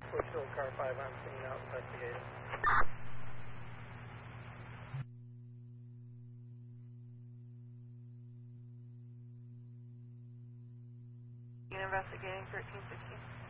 Litchfield Car 5 on scene out investigating. Investigating 1316.